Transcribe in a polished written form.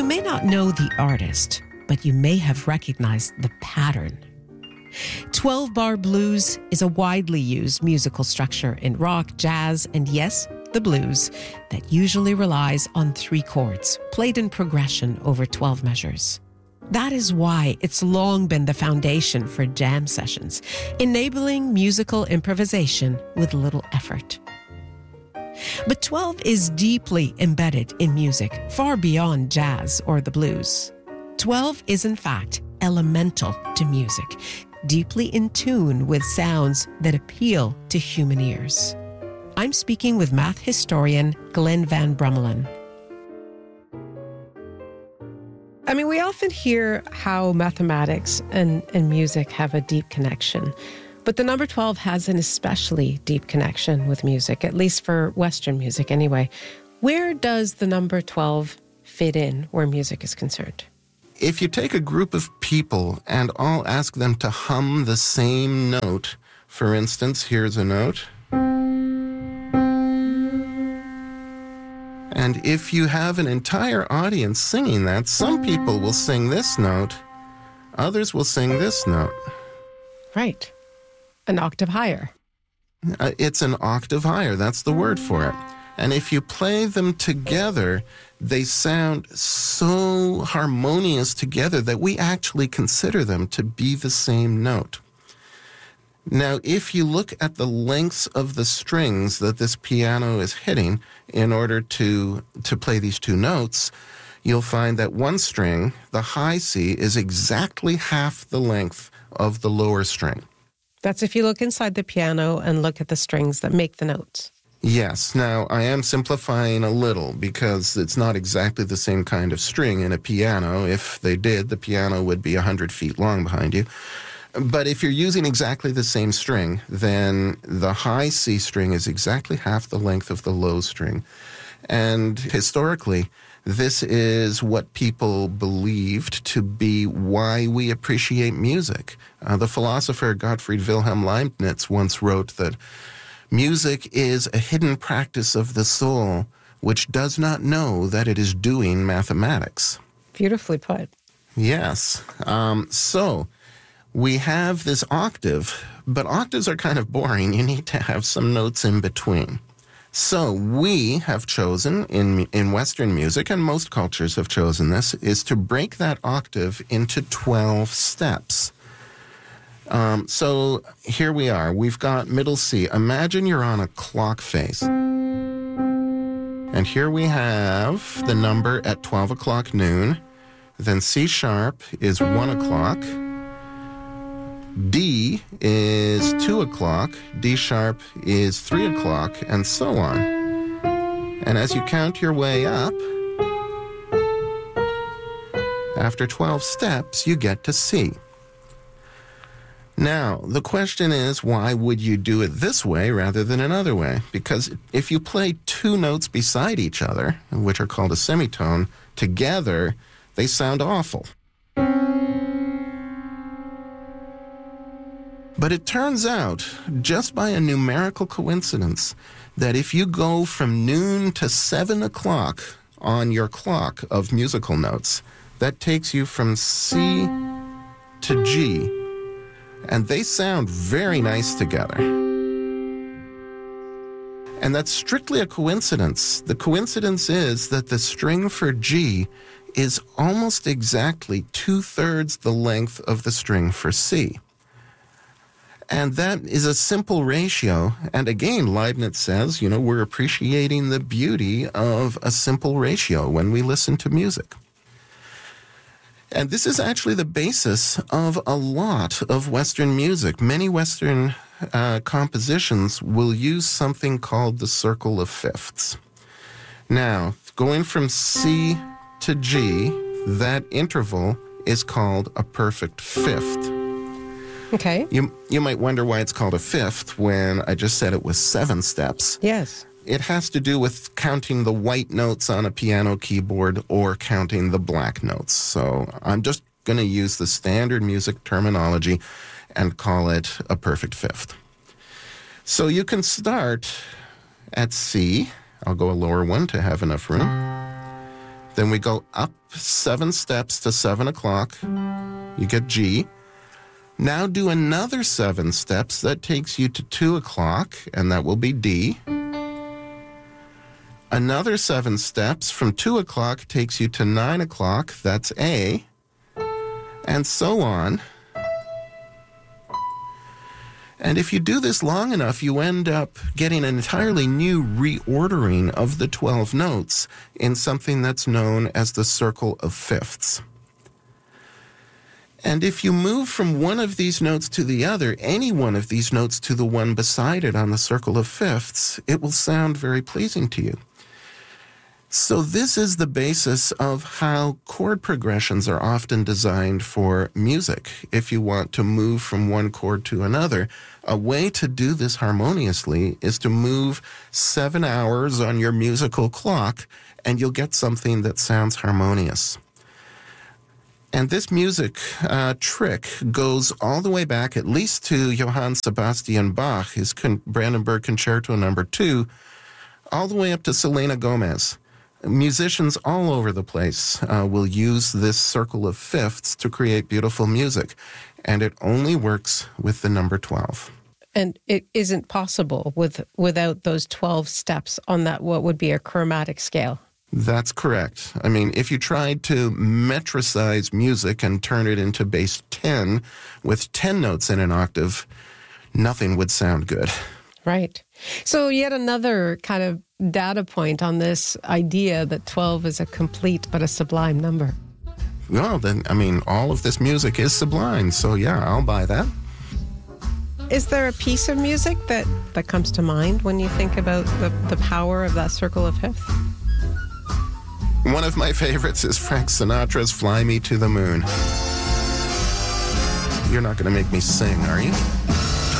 You may not know the artist, but you may have recognized the pattern. 12-bar blues is a widely used musical structure in rock, jazz, and yes, the blues, that usually relies on 3 chords, played in progression over 12 measures. That is why it's long been the foundation for jam sessions, enabling musical improvisation with little effort. But 12 is deeply embedded in music, far beyond jazz or the blues. 12 is, in fact, elemental to music, deeply in tune with sounds that appeal to human ears. I'm speaking with math historian Glen Van Brummelen. I mean, we often hear how mathematics and music have a deep connection, but the number 12 has an especially deep connection with music, at least for Western music anyway. Where does the number 12 fit in where music is concerned? If you take a group of people and all ask them to hum the same note, for instance, here's a note. And if you have an entire audience singing that, some people will sing this note, others will sing this note. Right. An octave higher. It's an octave higher, that's the word for it. And if you play them together, they sound so harmonious together that we actually consider them to be the same note. Now, if you look at the lengths of the strings that this piano is hitting in order to play these 2 notes, you'll find that one string, the high C, is exactly half the length of the lower string. That's if you look inside the piano and look at the strings that make the notes. Yes. Now, I am simplifying a little because it's not exactly the same kind of string in a piano. If they did, the piano would be 100 feet long behind you. But if you're using exactly the same string, then the high C string is exactly half the length of the low string. And historically, this is what people believed to be why we appreciate music. The philosopher Gottfried Wilhelm Leibniz once wrote that music is a hidden practice of the soul which does not know that it is doing mathematics. Beautifully put. Yes. So we have this octave, but octaves are kind of boring. You need to have some notes in between. So we have chosen in Western music, and most cultures have chosen this, is to break that octave into 12 steps. So here we are. We've got middle C. Imagine you're on a clock face. And here we have the number at 12 o'clock noon. Then C sharp is 1 o'clock. D is 2 o'clock, D sharp is 3 o'clock, and so on. And as you count your way up, after 12 steps, you get to C. Now, the question is, why would you do it this way rather than another way? Because if you play 2 notes beside each other, which are called a semitone, together, they sound awful. But it turns out, just by a numerical coincidence, that if you go from noon to 7 o'clock on your clock of musical notes, that takes you from C to G, and they sound very nice together. And that's strictly a coincidence. The coincidence is that the string for G is almost exactly 2/3 the length of the string for C. And that is a simple ratio. And again, Leibniz says, we're appreciating the beauty of a simple ratio when we listen to music. And this is actually the basis of a lot of Western music. Many Western compositions will use something called the circle of fifths. Now, going from C to G, that interval is called a perfect fifth. Okay. You might wonder why it's called a fifth when I just said it was 7 steps. Yes. It has to do with counting the white notes on a piano keyboard or counting the black notes. So I'm just going to use the standard music terminology and call it a perfect fifth. So you can start at C. I'll go a lower one to have enough room. Then we go up 7 steps to 7 o'clock. You get G. Now do another 7 steps. That takes you to 2 o'clock, and that will be D. Another 7 steps from 2 o'clock takes you to 9 o'clock. That's A. And so on. And if you do this long enough, you end up getting an entirely new reordering of the 12 notes in something that's known as the circle of fifths. And if you move from one of these notes to the other, any one of these notes to the one beside it on the circle of fifths, it will sound very pleasing to you. So this is the basis of how chord progressions are often designed for music. If you want to move from one chord to another, a way to do this harmoniously is to move 7 hours on your musical clock, and you'll get something that sounds harmonious. And this music trick goes all the way back at least to Johann Sebastian Bach, his Brandenburg Concerto No. 2, all the way up to Selena Gomez. Musicians all over the place will use this circle of fifths to create beautiful music, and it only works with the number 12. And it isn't possible without those 12 steps on that, what would be a chromatic scale. That's correct. I mean, if you tried to metricize music and turn it into base 10 with 10 notes in an octave, nothing would sound good. Right. So yet another kind of data point on this idea that 12 is a complete but a sublime number. Well, then, I mean, all of this music is sublime, so yeah, I'll buy that. Is there a piece of music that comes to mind when you think about the power of that circle of fifths? One of my favorites is Frank Sinatra's Fly Me to the Moon. You're not going to make me sing, are you?